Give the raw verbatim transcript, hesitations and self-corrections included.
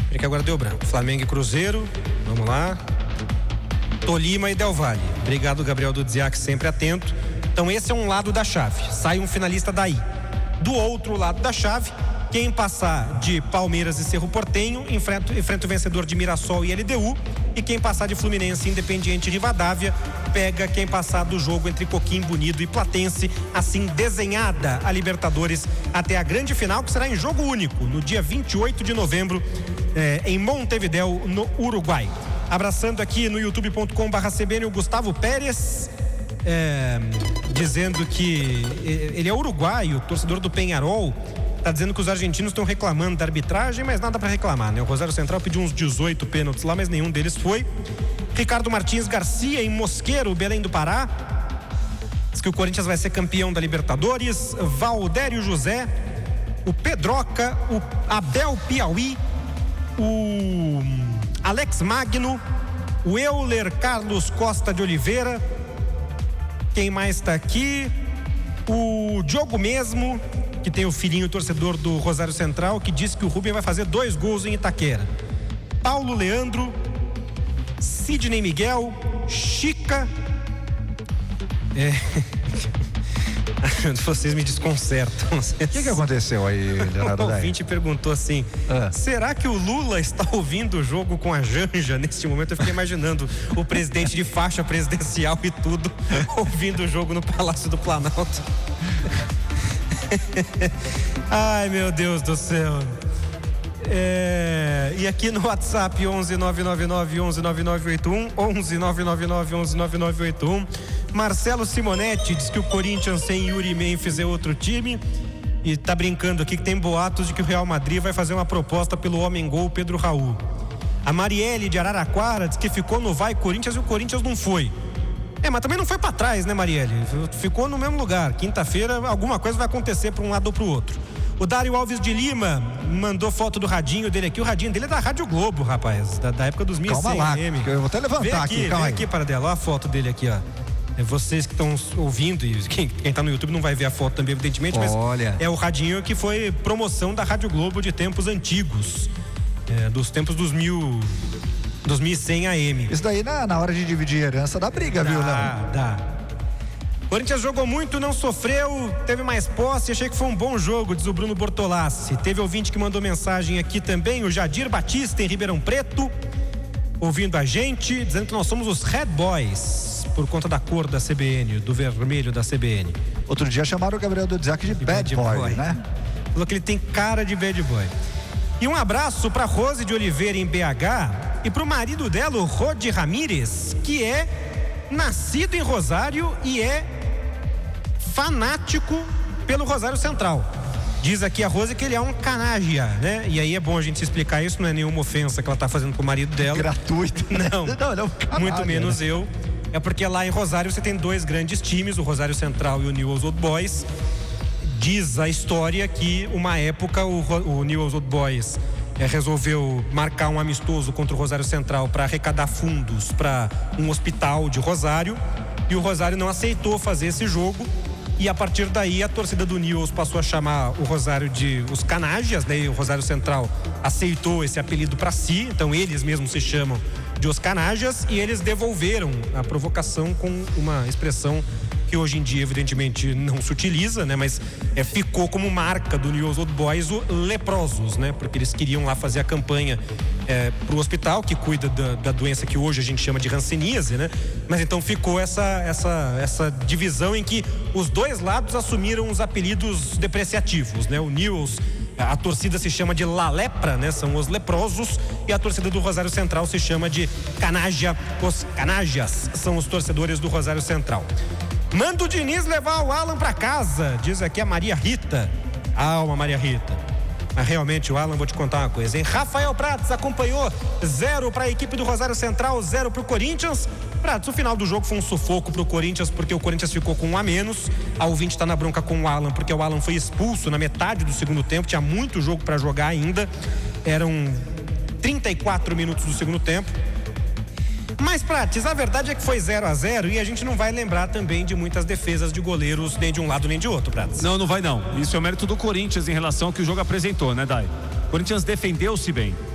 Porque agora deu branco. Flamengo e Cruzeiro, vamos lá. Tolima e Del Valle. Obrigado, Gabriel Dudziak, sempre atento. Então esse é um lado da chave, sai um finalista daí. Do outro lado da chave, quem passar de Palmeiras e Cerro Porteño enfrenta, enfrenta o vencedor de Mirassol e L D U. E quem passar de Fluminense, Independiente e Rivadavia pega quem passar do jogo entre Coquimbo Unido e Platense. Assim desenhada a Libertadores até a grande final, que será em jogo único no dia vinte e oito de novembro eh, em Montevidéu, no Uruguai. Abraçando aqui no youtube ponto com barra C B N o Gustavo Pérez, é, dizendo que ele é uruguaio, torcedor do Peñarol. Tá dizendo que os argentinos estão reclamando da arbitragem, mas nada para reclamar, né? O Rosário Central pediu uns dezoito pênaltis lá, mas nenhum deles foi. Ricardo Martins Garcia, em Mosqueiro, Belém do Pará, diz que o Corinthians vai ser campeão da Libertadores. Valdério José, o Pedroca, o Abel Piauí, o Alex Magno, o Euler Carlos Costa de Oliveira. Quem mais tá aqui? O Diogo mesmo, que tem o filhinho torcedor do Rosário Central, que disse que o Rubem vai fazer dois gols em Itaquera. Paulo Leandro, Sidney Miguel, Chica. É... Vocês me desconcertam. O que, que aconteceu aí, Leonardo? O ouvinte perguntou assim: ah. será que o Lula está ouvindo o jogo com a Janja neste momento? Eu fiquei imaginando o presidente de faixa presidencial e tudo ouvindo o jogo no Palácio do Planalto. Ai, meu Deus do céu. É, e aqui no WhatsApp onze nove nove nove onze nove nove oito um, onze nove nove nove onze nove nove oito um. Marcelo Simonetti diz que o Corinthians sem Yuri Memphis é outro time e tá brincando aqui que tem boatos de que o Real Madrid vai fazer uma proposta pelo homem-gol Pedro Raul. A Marielle de Araraquara diz que ficou no Vai Corinthians e o Corinthians não foi. É, mas também não foi pra trás, né, Marielle? Ficou no mesmo lugar. Quinta-feira alguma coisa vai acontecer pra um lado ou pro outro. O Dário Alves de Lima mandou foto do radinho dele aqui. O radinho dele é da Rádio Globo, rapaz, da, da época dos mil e cem. Calma lá, M. eu vou até levantar vem aqui, aqui, calma vem aí. aqui, Paradela, olha a foto dele aqui, ó. É vocês que estão ouvindo, e quem, quem tá no YouTube não vai ver a foto também, evidentemente, mas olha, é o radinho que foi promoção da Rádio Globo de tempos antigos, é, dos tempos dos mil, dos mil e cem A M. Isso daí na, na hora de dividir herança dá briga, dá, viu, Léo? Dá. Corinthians jogou muito, não sofreu, teve mais posse, achei que foi um bom jogo, diz o Bruno Bortolassi. Teve ouvinte que mandou mensagem aqui também, o Jadir Batista em Ribeirão Preto, ouvindo a gente, dizendo que nós somos os Red Boys, por conta da cor da C B N, do vermelho da C B N. Outro dia chamaram o Gabriel Dudziak de, de Bad, bad boy, boy, né? Falou que ele tem cara de Bad Boy. E um abraço pra Rose de Oliveira em B H e pro marido dela, o Rodi Ramírez, que é nascido em Rosário e é fanático pelo Rosário Central. Diz aqui a Rose que ele é um canalha, né? E aí é bom a gente explicar isso, não é nenhuma ofensa que ela tá fazendo pro marido dela. Gratuito. Não, não, não, canalha, muito menos né? eu. É porque lá em Rosário você tem dois grandes times, o Rosário Central e o Newell's Old Boys. Diz a história que uma época o, o Newell's Old Boys é, resolveu marcar um amistoso contra o Rosário Central para arrecadar fundos para um hospital de Rosário, e o Rosário não aceitou fazer esse jogo. E a partir daí a torcida do Newell's passou a chamar o Rosário de os Canajas, né? E o Rosário Central aceitou esse apelido para si, então eles mesmos se chamam de os Canajas, e eles devolveram a provocação com uma expressão que hoje em dia evidentemente não se utiliza, né? Mas é, ficou como marca do Newell's Old Boys o leprosos, né? Porque eles queriam lá fazer a campanha é, pro hospital que cuida da, da doença que hoje a gente chama de hanseníase, né? Mas então ficou essa, essa, essa divisão em que os dois lados assumiram os apelidos depreciativos, né? O Newell's, a torcida se chama de La Lepra, né? São os leprosos, e a torcida do Rosário Central se chama de Canaja. Os Canajas são os torcedores do Rosário Central. Manda o Diniz levar o Alan pra casa, diz aqui a Maria Rita. Alma, Maria Rita. Mas realmente o Alan, vou te contar uma coisa, hein? Rafael Prates acompanhou, zero para a equipe do Rosário Central, zero pro Corinthians. Prates, o final do jogo foi um sufoco pro Corinthians, porque o Corinthians ficou com um a menos. A ouvinte tá na bronca com o Alan, porque o Alan foi expulso na metade do segundo tempo, tinha muito jogo para jogar ainda. Eram trinta e quatro minutos do segundo tempo. Mas, Prates, a verdade é que foi zero a zero e a gente não vai lembrar também de muitas defesas de goleiros, nem de um lado nem de outro, Prates. Não, não vai não. Isso é o mérito do Corinthians em relação ao que o jogo apresentou, né, Dai? O Corinthians defendeu-se bem.